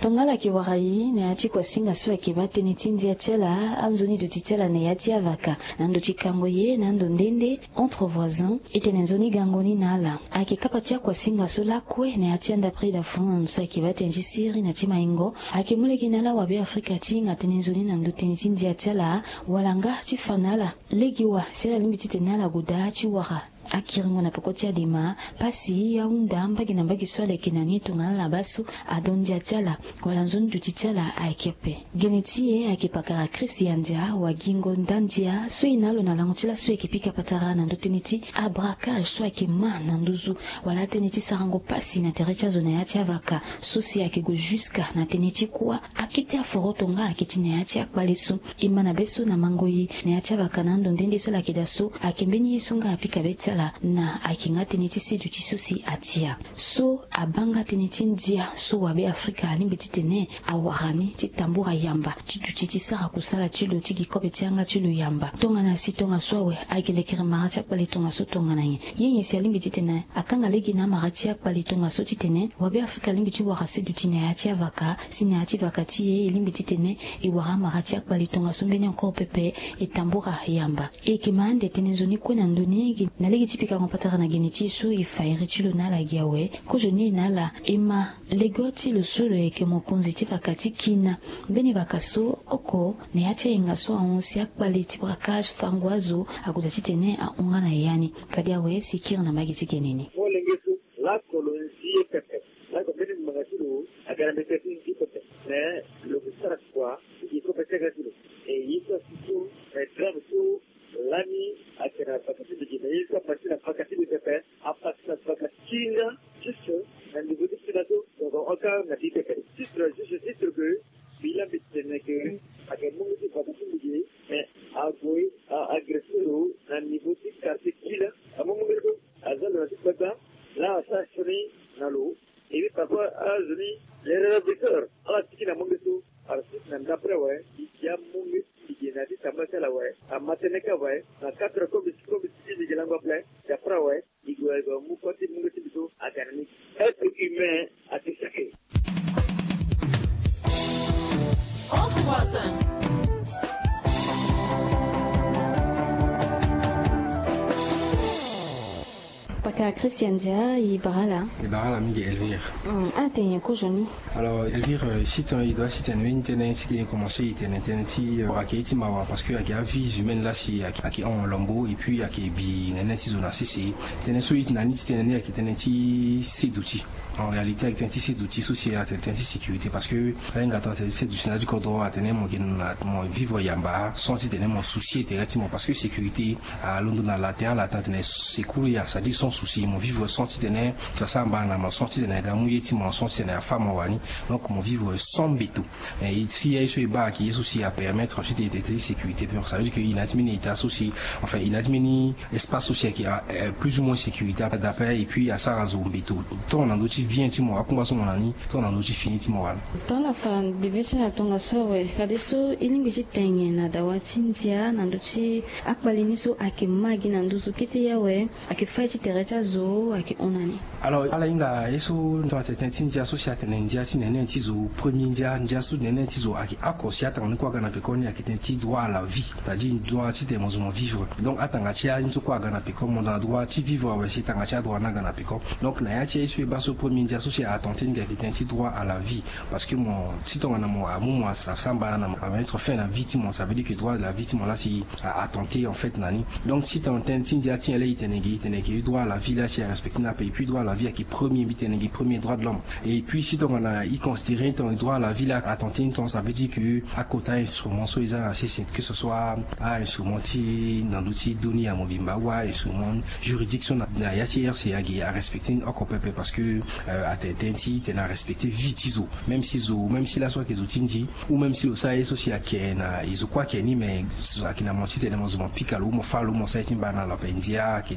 tongala ki warai ne achi kwa singa so akibate ni tinzi atela anzoni do titela ne yati avaka nando chikango ye nando ndende entre voisins etene nzoni gangoni nala akikapatia kwa singa so lakwe ne ati anda prida fond so akibate njisiri na chimaingo akimule kinala wabe Afrika tinga tene nzoni nando tene tinzi atela walanga chifanala legiwa sela limbiti tenala guda chiwara akiringo na pokoti adima pasi ya undamba ginambagi swale kinani tungana la basu adonja tala wala nzoni tutitala aikepe genetie akipakara Christiandia wa gingo ndandia so inalo na langotila so ekipika patara na ndoteniti abraka so akima na nduzu wala teniti sarango pasi na terecha zona ya chavaka sosi akigo jusqu'à na teniti kwa akite aforotonga akitine ya chakbalisu imana beso na mangoyi na ya chavaka na ndondende so la kidaso akembeni yesunga apika betala na akingati nitisi du tisosi atia so abanga teniti ndia so wabe Afrika alimbiti tene awarani titambura yamba tituchiti sara kusala chilo tiki kope tianga chilo yamba tonga na si tonga swawe agelekere maratia pali tonga so tonga na yenye si alimbiti tene akanga legi na maratia pali tonga so titene wabe Afrika alimbiti warase du tine atia vaka sine ati vakati ye alimbiti tene iwara maratia pali tonga so mbeni encore pepe itambura yamba ekimande tene zoni kwena ndoni na legi tipika ngopatara na geneti so ifaire chilo na la giawe ko joni na la ema legoti lo solo eke mokonzi tipakati kina beni bakaso oko ne yacha ingaso onsi akbaliti brakaj fangwazo akudati tene a ungana yani kadia we sikir na magiti kenini olengeso la kolonzi pepe la kobeni magatilu agara beteti pepe mais le busara quoi il faut peut être et il faut surtout grave tout lani akira pakati de Guinée, partir la pakati de Pepe, à partir de la pakati juste un niveau de sénato, donc encore n'a dit Pepe. Juste que bilan bitene que à quel moment de pakati de Guinée, mais à jouer à agresser l'eau un niveau de quartier kila, à mon moment à zone de Pepe, là ça sonné dans l'eau, et puis parfois à zone les révélateurs, à la petite à mon moment artiste d'après ouais, il y a mon qui n'a dit ça m'a la ouais, à Mateneka ouais, à 4 comme de langue plein, d'après ouais, il doit être mon côté mon petit biseau à dernier. Être humain à te saquer. Entre voisins. Paka Christiandia ibarala. Ibarala mingi Elvire. Tenye ko joni. Alors Elvire site il doit site une internet site commencer internet akiti mawa parce que a vie humaine là si aki on lombo et puis aki bi nene si zona si tene so it nani tene aki tene ti c'est d'outils. En réalité avec tene c'est d'outils social tene sécurité parce que rien gâteau c'est du scénario ko droit tene mo vivre yamba sans tene mon souci directement parce que sécurité à Londres dans la terre la tene sécurité ya ça dit son souci mon vivre sans tene ça ça na mon senti tene ga mu yeti mon senti tene femme wani donc mon vivre sans béton et ici il y a ce bas qui est aussi à permettre ensuite de sécurité puis ça veut dire qu'il admini est associé enfin il admini espace social qui a plus ou moins sécurité d'après et puis à ça razo béton ton en outil vient timo akunga so monani ton en outil fini timo wana ton la fan bibisha na tonga sowe kadeso ilingi tenye na dawatinzia na ndochi akbalini so akimagi na ndusu kiti yawe akifaiti tereta zo akionani alors ala inga eso ndo atetinzia so sia tenendia tinene tizo premier ndia so nene tizo aki akosia tanga kwa gana pekoni akitenti droit à la vie c'est-à-dire droit ti te mozo vivre donc atanga chia nzo kwa gana pekon mon droit ti vivre wa si tanga chia droit na gana pekon donc na ya ti eso ba so premier ndia so sia attenter ndia akitenti droit à la vie parce que mon si ton na mon amour moi ça samba na mettre fin à la victime ça veut dire que droit de la victime là si attenter en fait nani donc si ton tenti ndia ti ele tenegi droit à la vie là si respecter na pays puis droit à la vie qui premier tenegi premier droit de l'homme et puis si ton na y considérer ton droit à la vie là attenter ton ça veut dire que à côté instrument so ils assez que ce soit à instrument ti dans l'outil donné à mobimba ou instrument juridiction na ya tiers c'est à respecter encore peu parce que à tenti t'as respecter vitizo même si la soit que outils ou même si ça est aussi à kena ils quoi keni mais akina monti t'as mo picalo mo falo mo ça timba na la pendia qui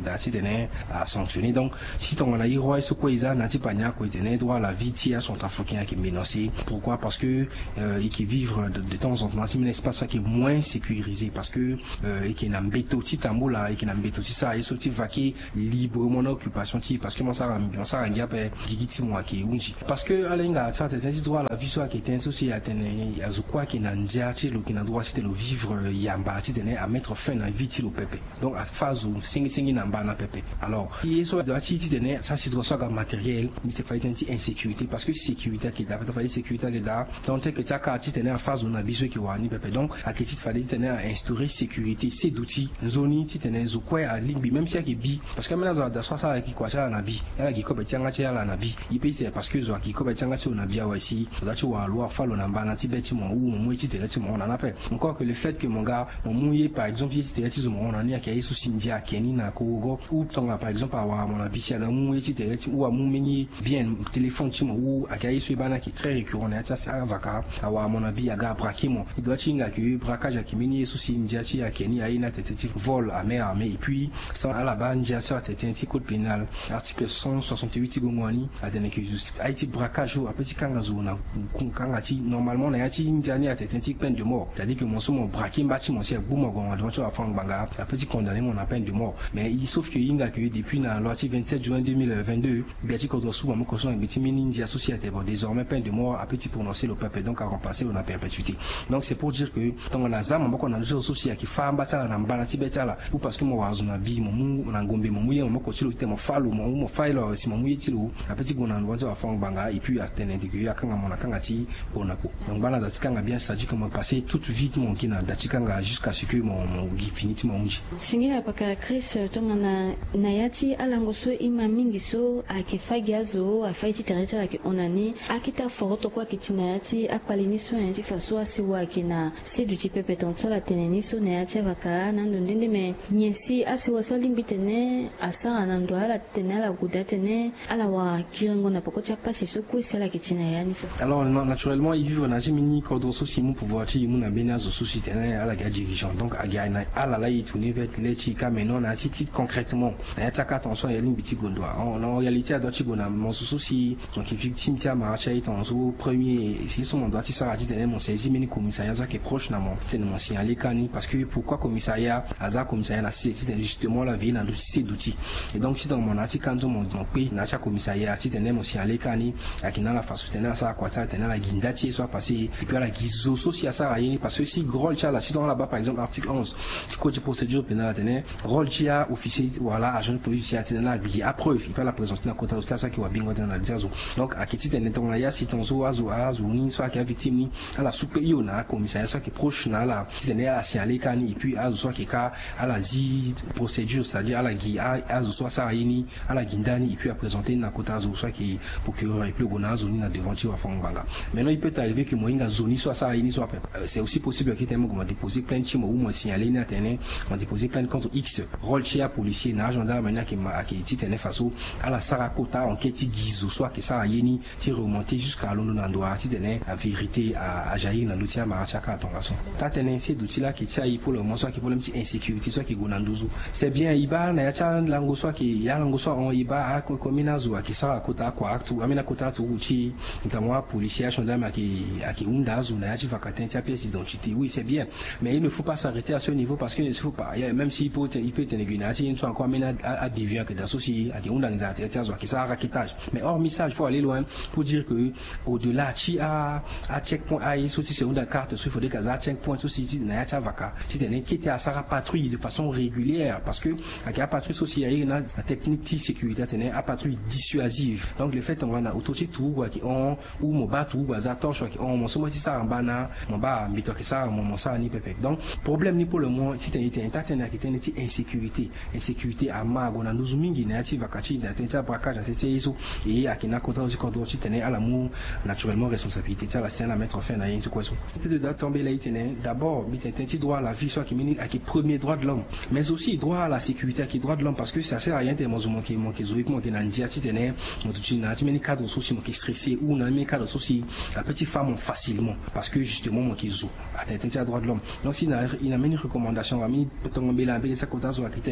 dati tene à sanctionner. Donc si on a eu roi ce quoi ils a nati panya ko tene droit à la vie tia sont africains qui menacés. Pourquoi? Parce que et qui vivent de temps en temps dans un espace qui est moins sécurisé, parce que et qui n'a mbeto ti tambola et qui n'a mbeto ti ça et sorti vaquer librement occupation ti, parce que moi ça ngia pe gigiti moi qui unji, parce que alenga ça tene droit à la vie soit qui était aussi à tene azukwa qui n'a ndia ti lo qui n'a droit c'était le vivre yamba ti tene à mettre fin à vie ti lo pepe. Donc à phase où singi namba na pepe. Alors qui est soit de ti tene ça c'est droit soit matériel, il te fait une insécurité, parce que sécurité qui da fallait sécurité qui da tant que tu as ti tene à phase où na biso qui wa ni pepe. Donc à que ti fallait tene à instaurer sécurité c'est d'outils zoni ti tene zukwa à limbi même si qui bi, parce que maintenant da soit ça qui quoi ça na bi ya qui ko betanga ti la na bi il peut c'est parce que zo qui ko betanga ti na bi wa si da ti wa loi falo na mbana ti beti mo ou mo ti tene ti mo on appelle encore que le fait que mon gars mon mouillé par exemple si tene ti zo mo on a ni qui sous sindia keni na kogo ou tonga par exemple à mon abisi à mouillé ti tene ti ou à moumeni bien téléphone ti mo ou à qui sous bana qui très récurrent na ça ça va ka à mon abi à ga braquer mon il doit tinga que braquage à kimeni sous sindia ti à keni à ina tentative vol à main armée, et puis ça à la banja ça c'était un petit code pénal article 168 ti gomwani à tene que haïti braquage ou à petit kangazo na kanga ti normalement na ti indiani à tente peine de mort, c'est-à-dire que mon somme braqué bâti mon cher boum on doit tu faire banga la petit condamné mon peine de mort. Mais il sauf que inga que depuis la loi 27 juin 2022 biati ko sous mon caution et petit mini associé bon désormais peine de mort à petit prononcer le peuple, donc à remplacer on a perpétuité. Donc c'est pour dire que dans la zam on a déjà associé qui fa mbata na mbana ti betala ou parce que moi wazuna bi mon na ngombe mon mouye mon ko ti lo te mon falo mon file si mon mouye ti lo a petit bon na doit faire banga et puis à tenir que akanga mon akanga ti bonako. Donc bana da tikanga bien ça dit comment passer toute vite mon kina da tikanga jusqu'à ce que mon finit mon unji singira paka Chris tongana nayati alangoso ima mingi so akifagiazo afaiti tereta like onani akita foroto kwa kitinayati akwalini so nti faso asiwa kina sedu ti pepe tonso la teneni so nayati baka nando ndende me nyesi asiwa so limbitene asara nando ala tenala gudatene ala wa kirengo na pokocha pasi so kwesi ala kitinayani so. Alors naturellement ils vivent na jimini kodro so si mu pouvoir ti mu na benazo société na ala ga dirigeant, donc agana ala la yituni vet lechi ka menon na ti concrètement na ta ka attention ya limbiti gondwa en réalité a doit gona mon souci donc victime ti marcha est en zo premier si son doit ti ça dit mon saisi mini commissariat ça qui est proche na mon c'est mon signaler kani, parce que pourquoi commissariat aza commissariat na c'est justement la ville dans ces d'outils, et donc si dans mon article quand mon pays na cha commissariat ti tenait mon signaler kani akina la face tenait ça quoi ça tenait la guindati soit passé et puis la gizo social ça rien, parce que si gros cha la si dans là-bas par exemple article 11 du code de procédure pénale tenait rôle chia officier voilà agent de police a tenait la vie à preuve il peut la présenter dans côté ça qui va bien dans la diazo, donc à qui tenait ton là si ton zo azo ni soit qui a victime ni à la soupe yo na commissariat soit qui proche na la tenait à signaler kani et puis azo soit qui ka à la zi procédure c'est-à-dire à la gi azo soit ça yini à la guindani et puis à présenter na côté azo soit qui procureur et puis gonazo ni na devant tu va faire banga. Maintenant il peut arriver que moinga zoni soit ça yini soit c'est aussi possible que t'aimes comment déposer plainte chez moi ou moi signaler na tenait on déposer plainte contre X rôle chia policier na gendarme maintenant qui ti tenait face à la sarakota enquête gizo soit que ça yini ti remonter jusqu'à Londres nandoa ti tenait la vérité à jaillir na lutia marachaka attention ta tenait ces outils là qui tient pour le moment soit qui pour une petite insécurité soit qui gonandozo c'est bien iba na ya cha lango soit qui ya lango soit on iba a komina zo qui sarakota kwa actu amina kota tu uchi notamment policier gendarme qui unda zo na ya ti vakatin ti pièce d'identité, oui c'est bien, mais il ne faut pas s'arrêter à ce niveau, parce que il ne faut pas même s'il peut tenir une soit encore amené à dévier que d'associer à qui unda qui ça raquetage, mais hors message faut aller loin pour dire que au-delà ti à checkpoint à il sorti sur une carte il faut des cas à checkpoint aussi na ya ta vaka ti tenir qui était à sa patrouille de façon régulière, parce que la patrouille aussi il y a une technique de sécurité tenir à patrouille dissuasive, donc le fait on va na autoti tout qui on ou mo ba tout za torche qui on mo so mo ti ça en bana mo ba mbito ki ça mon ça ni pepe. Donc problème ni pour le moment si tu es tena qui tena ti insécurité à mago na nuzu mingi na ti vakati na tena braquage c'est isso et akina kota aussi quand tu tenais à l'amour naturellement responsabilité ça la scène à mettre fin na yin quoi ça c'est de tomber là tenait d'abord bi ti droit à la vie soit qui mini à qui premier droit de l'homme, mais aussi droit à la sécurité qui droit de l'homme, parce que ça sert à rien de mon qui zoïquement qui na ndia ti tenait mon tu na ti mini cadre souci mon qui stressé ou na mini cadre souci la petite femme facilement, parce que justement mon qui à droit de l'homme. Donc s'il a une recommandation à mi peut-on mbela mbele sa kota zo akitene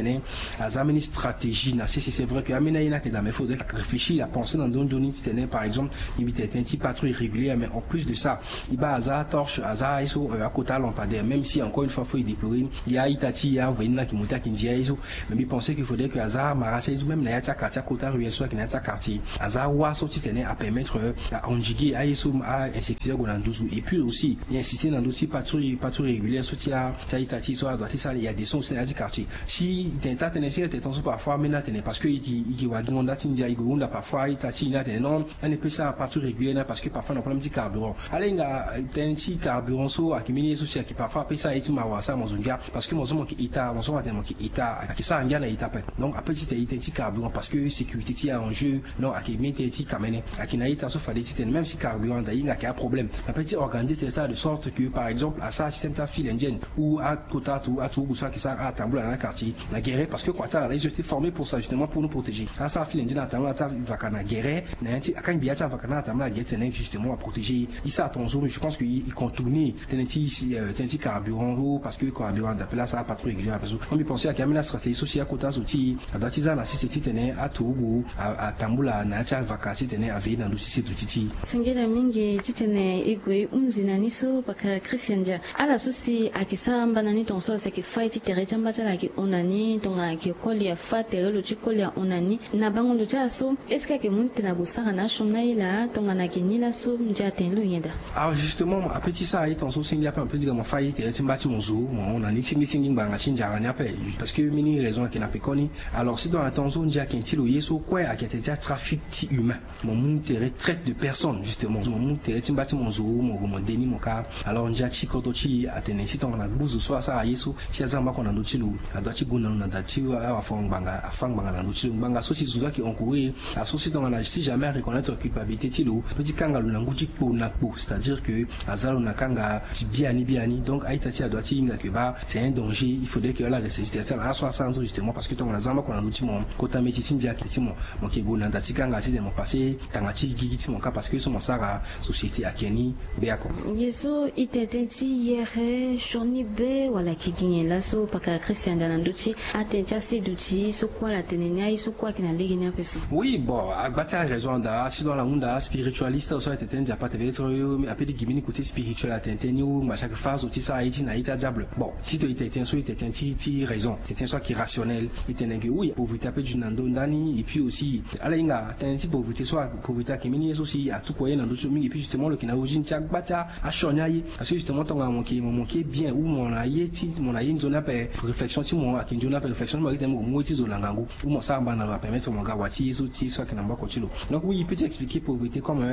azameni stratégie na c'est vrai que amena ina que mais faudrait réfléchir à penser dans don doni tene par exemple il était un petit patrouille régulière mais en plus de ça il va aza torche aza iso à côté lampadaire même si encore une fois faut y déployer il y a itati il y a venina qui monte à kindia iso mais il pensait qu'il faudrait que aza marasa même na ya quartier côté ruelle soit qui na ta quartier aza wa sorti tene à permettre à endiguer à iso à insécurité golanduzu et puis aussi il insister dans d'autres patrouille régulière soit ya itati soit à droite ça il y a des sons c'est à quartier si t'entends tene si t'entends parfois maintenant tene parce que il va dire on a tindia il gonda parfois itati na tene non on ne peut ça patrouille régulière parce que parfois on a problème de carburant alenga tenti carburant so akimini so qui parfois peut ça etima wasa mozunga parce que mozomo ki ita mozomo temo ki ita akisa ngana ita pe donc après si t'es carburant parce que sécurité ti en jeu non akimini ti kamene akina ita so fallait ti même si carburant d'ailleurs il y a problème après ti organiser ça de sorte que par exemple à ça système ça file engine ou à kota tout à tout ça qui ça à tambula dans le quartier la guerre parce que quoi ça ils ont été formés pour ça justement pour nous protéger à ça file engine à tambula ça va kana guerre nanti akan biya ça va kana tambula guerre c'est justement à protéger il ça attention je pense qu'il contourner tenti carburant parce que carburant d'appel ça pas trop régulier parce que on peut penser à kamina stratégie sociale kota outil à datiza na sisi tene à tugu à tambula na cha vacances tene avec dans dossier titi singela mingi titene igwe umzina niso paka Christianja ala susi akisamba nani tonso se ki fight tereta mbata ki onani tonga ki koli ya fatere lo chikoli ya onani na bango lo chaso est-ce que mun tena gusara na shomna ila tonga na kinila so njaten lo yenda alors justement après ça a tonso singi apa un peu digama fight tereta mbati monzo onani singi banga chinja nya pe parce que mini raison qui n'a pas connu alors si dans la tonso nja kentilo yeso quoi a qui était trafic humain mon mun traite de personnes justement mon mun tereta mbati monzo mon deni mon cas alors nja chiko tochi atene si tonga na buzu so ça yeso si azamba kona ndochilo adachi guna na dachi a afang banga na ndochilo banga so si zuza qui encourir a so si tonga na si jamais reconnaître culpabilité tilo petit kanga lu nanguji po na po c'est-à-dire que azalo na kanga biani donc aitati adoti inga que ba c'est un danger il faudrait que la récessité ça à 60 justement parce que tonga na zamba kona ndochi mon kota meti sindia kiti mon ke guna dati kanga si de mon passé tangachi gigiti mon cas parce que so mon sara société akeni beako yeso itetenti yere shoni be wala kiginye laso paka Christian dananduchi atencha seduchi so kwa la tenenya so kwa kina ligi na peso oui bon agbata raison da si dans la monde spiritualiste so eteten ja pas être mais après di gimini côté spirituel atenten ou ma chaque phase aussi ça aiti na ita diable bon si tu eteten so eteten ti raison c'est soit qui rationnel etenenge oui pauvreté après du nando ndani et puis aussi ala inga tenenti pauvreté soit pauvreté kimini aussi à tout koye nando chumi et puis justement le kina ojin cha gbata a shonyaye parce que justement tonga mon qui bien ou mon ayeti mon ayin zona pe réflexion ti mon akinjona pe réflexion mo itemo mo ti zolangango ou mon samba na va permettre mon gars wati so ti soit que namba continuo donc oui il peut expliquer pauvreté comme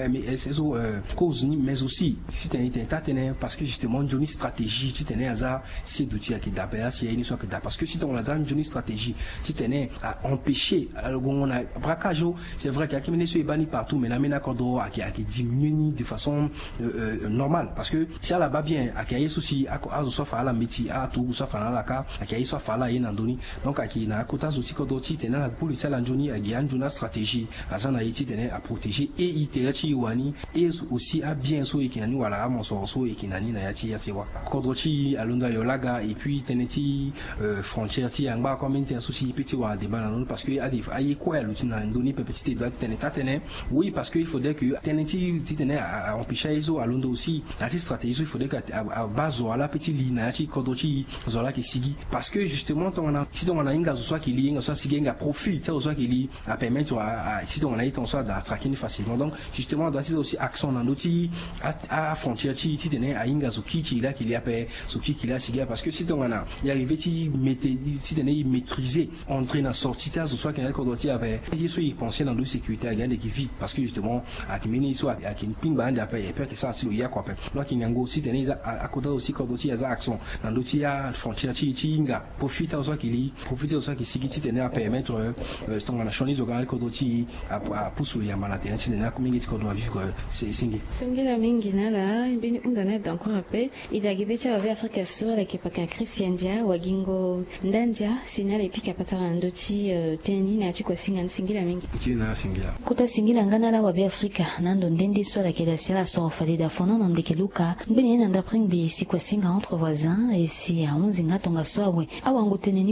cause mais aussi si t'es parce que justement Johnny stratégie si t'es hasard c'est d'outils qui d'appel si il soit que parce que si ton hasard Johnny stratégie si t'es à empêcher on a braquage c'est vrai qu'il y a qui mené bani partout mais la mena cordo a qui diminue de façon normale parce que si elle va bien a qui souci a soit faire la métier a tout soit faire la ka a qui soit faire la yen andoni donc a qui na kota aussi cordo ti t'es la police la Johnny a qui a une stratégie à ça na ti t'es à protéger et il te wani et aussi à bien so et qui nani wala mon so et qui nani na yati ya sewa cordo ti alonda yolaga et puis teneti frontière ti anga comme un souci petit wa de banano parce que a des ayi quoi l'outil andoni petit doit teneta oui parce que il faudrait que teneti ti tenait à empêcher iso alondo aussi la stratégie il faudrait que à base la petite ligne na ti cordo ti zola qui sigi parce que justement si on a inga soit qui li soit sigi inga profil ça soit qui li à permettre à si on a été en soit d'attraquer facilement donc justement doit aussi action dans l'outil à frontière ti tenait à inga zuki qui là qui li a pe zuki qui là sigi parce que si on a y arriver ti si tenait maîtriser entrer dans sortie ça soit qu'il y a cordo ti avec il soit il pensait dans le sécurité à gagner qui vite parce que justement à qui mini soit à qui ping band après et puis que ça si le y a quoi donc il y a ngo si tenait à côté aussi cordo ti à action dans l'outil à frontière ti inga profite soit qu'il profite soit qui sigi ti tenait à permettre ton on a changé au grand cordo ti à pousser ya malade ti tenait à communiquer cordo à vivre c'est singi la mingi nala bini undana encore après idagibecha wa Afrika sur la kipaka Christiandia wagingo ndandia sinale pika patara ndoti teni na chiko singila mingi kina singila kuta singila ngana la wa Afrika nando ndendi so la keda sala so falida fono no ndekeluka bini nanda pringbi si kwa singa entre voisins et si a unzinga tonga sowe awangu teneni kola la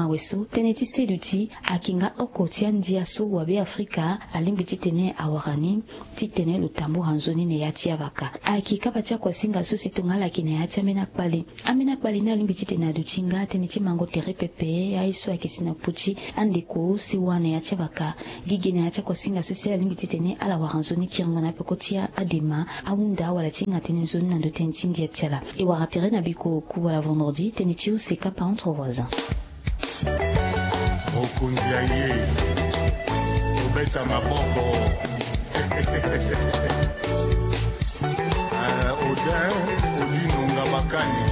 mawesu teneti seduti akinga oko tiandia su wabe Afrika alimbi titene awarani titene lutambu hanzoni ne yati avaka akikapa cha kwa singa su situngala kine yati amena kpali na alimbi titene aduchinga teneti mango tere pepe aisu akisina puchi andiko si wane yati avaka gigi ne yati kwa singa su sila alimbi titene ala waranzoni kiringo na pekotia adema awunda wala tinga tene zoni na doteniti ndia tiala iwara tere na biko kuwa la vendredi teneti useka pa entre voisins. Okunjaye obeta maboko odin odinonga bakani